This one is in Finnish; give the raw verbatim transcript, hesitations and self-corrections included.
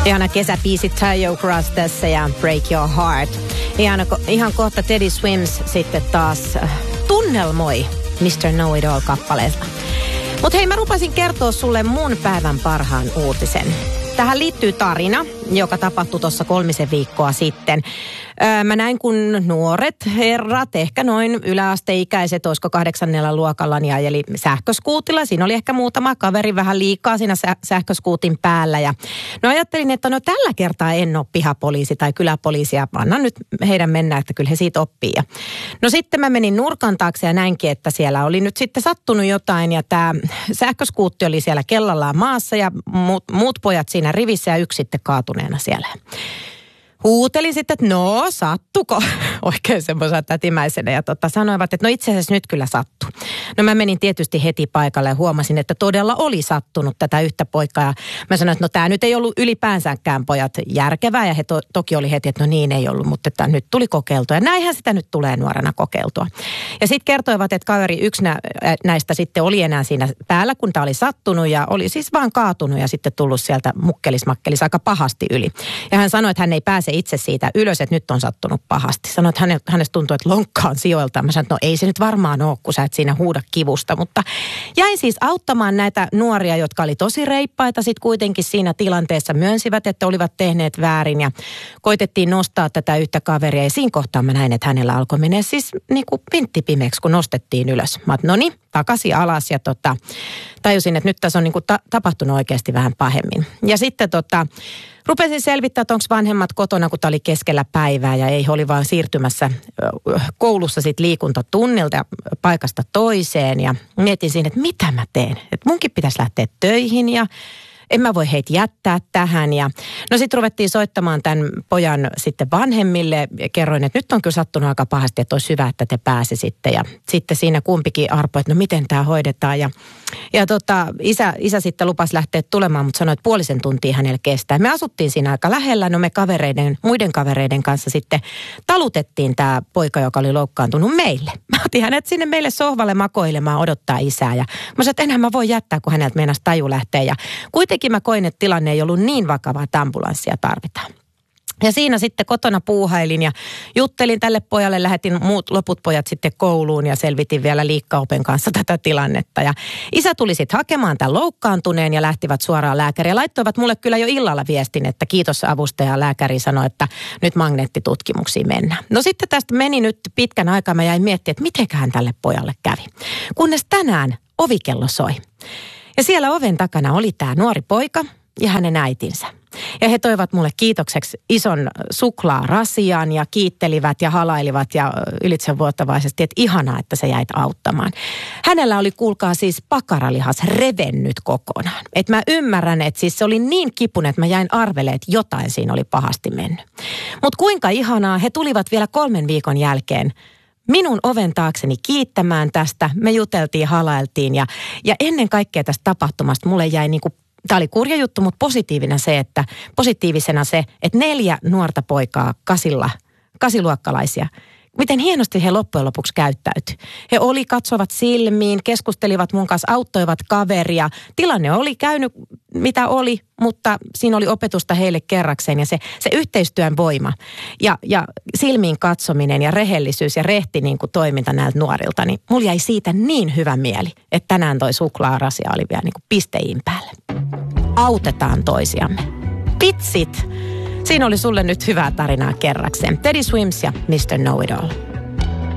Ihana kesäbiisi Tayo Cross tässä ja Break Your Heart. Ihana, ihan kohta Teddy Swims sitten taas tunnelmoi mister Know-It-All-kappaleella. Mutta hei, mä rupasin kertoa sulle mun päivän parhaan uutisen. Tähän liittyy tarina, joka tapahtui tuossa kolmisen viikkoa sitten. Öö, mä näin, kun nuoret herrat, ehkä noin yläasteikäiset, olisiko kahdeksannella luokalla, niin ajeli sähköskuutilla. Siinä oli ehkä muutama kaveri vähän liikaa siinä sä- sähköskuutin päällä. Ja no ajattelin, että no tällä kertaa en ole pihapoliisi tai kyläpoliisi ja annan nyt heidän mennä, että kyllä he siitä oppii. Ja no sitten mä menin nurkan taakse ja näinkin, että siellä oli nyt sitten sattunut jotain ja tämä sähköskuutti oli siellä kellallaan maassa ja muut, muut pojat siinä rivissä ja yksi sitten kaatuneena siellä. Huutelin sitten, että no sattuko oikein semmoisena tätimäisenä ja tota, sanoivat, että no itse asiassa nyt kyllä sattuu. No mä menin tietysti heti paikalle ja huomasin, että todella oli sattunut tätä yhtä poikaa. Ja mä sanoin, että no tämä nyt ei ollut ylipäänsäkään pojat järkevää ja he to, toki oli heti, että no niin ei ollut, mutta että nyt tuli kokeiltua. Ja näinhän sitä nyt tulee nuorena kokeiltua. Ja sitten kertoivat, että kaveri yksi nä, näistä sitten oli enää siinä päällä, kun tämä oli sattunut ja oli siis vaan kaatunut ja sitten tullut sieltä mukkelismakkelis aika pahasti yli. Ja hän sanoi, että hän ei pääse itse siitä ylös, että nyt on sattunut pahasti. Sanoi, että häne, hänestä tuntuu, että lonkka on sijoiltaan. Mä sanoin, että no ei se nyt varmaan ole, kun sä et siinä huuda kivusta. Mutta jäin siis auttamaan näitä nuoria, jotka oli tosi reippaita. Sitten kuitenkin siinä tilanteessa myönsivät, että olivat tehneet väärin. Ja koitettiin nostaa tätä yhtä kaveria. Ja siinä kohtaa mä näin, että hänellä alkoi mennä siis niin kuin pinttipimeeksi, kun nostettiin ylös. Mä oot, no niin, takaisin alas. Ja tota, tajusin, että nyt tässä on niin kuin ta- tapahtunut oikeasti vähän pahemmin. Ja sitten tota... rupesin selvittämään, että onko vanhemmat kotona, kun tämä oli keskellä päivää ja ei, he oli vaan siirtymässä koulussa sit liikuntatunnilta ja paikasta toiseen. Ja mietin siinä, että mitä mä teen. Että munkin pitäisi lähteä töihin ja en mä voi heitä jättää tähän. Ja no sitten ruvettiin soittamaan tämän pojan sitten vanhemmille. Kerroin, että nyt on kyllä sattunut aika pahasti, että olisi hyvä, että te pääsisitte. Ja sitten siinä kumpikin arpoi, että no miten tämä hoidetaan. Ja, ja tota, isä, isä sitten lupasi lähteä tulemaan, mutta sanoi, että puolisen tuntia hänellä kestää. Me asuttiin siinä aika lähellä. No me kavereiden, muiden kavereiden kanssa sitten talutettiin tämä poika, joka oli loukkaantunut meille. Mä otin hänet sinne meille sohvalle makoilemaan, odottaa isää. Ja mä sanoin, että enhän mä voi jättää, kun häneltä meinasi taju lähteä. Ja kuitenkin mä koin, että tilanne ei ollut niin vakava, että ambulanssia tarvitaan. Ja siinä sitten kotona puuhailin ja juttelin tälle pojalle, lähetin muut loput pojat sitten kouluun ja selvitin vielä liikkaopen kanssa tätä tilannetta. Ja isä tuli sitten hakemaan tämän loukkaantuneen ja lähtivät suoraan lääkäriin. Ja laittoivat mulle kyllä jo illalla viestin, että kiitos avustaja. Lääkäri sanoi, että nyt magneettitutkimuksiin mennään. No sitten tästä meni nyt pitkän aikaa, mä jäin miettimään, että mitenköhän tälle pojalle kävi. Kunnes tänään ovikello soi. Ja siellä oven takana oli tämä nuori poika ja hänen äitinsä. Ja he toivat mulle kiitokseksi ison suklaarasian ja kiittelivät ja halailivat ja ylitsevuottavaisesti, että ihanaa, että sä jäit auttamaan. Hänellä oli, kuulkaa, siis pakaralihas revennyt kokonaan. Että mä ymmärrän, että siis se oli niin kipunen, että mä jäin arvelemaan, että jotain siinä oli pahasti mennyt. Mutta kuinka ihanaa, he tulivat vielä kolmen viikon jälkeen minun oven taakseni kiittämään tästä. Me juteltiin, halailtiin ja, ja ennen kaikkea tästä tapahtumasta mulle jäi niin kuin, tämä oli kurja juttu, mutta positiivinen se, että, positiivisena se, että neljä nuorta poikaa kasilla, kasiluokkalaisia, miten hienosti he loppujen lopuksi käyttäytyi. He oli, katsovat silmiin, keskustelivat mun kanssa, auttoivat kaveria. Tilanne oli käynyt mitä oli, mutta siinä oli opetusta heille kerrakseen ja se, se yhteistyön voima ja, ja silmiin katsominen ja rehellisyys ja rehti niin kuin toiminta näiltä nuorilta, niin mulla jäi siitä niin hyvä mieli, että tänään toi suklaarasia oli vielä niin kuin pisteihin päälle. Autetaan toisiamme. Pitsit! Siinä oli sulle nyt hyvää tarinaa kerrakseen. Teddy Swims ja mister Know-It-All.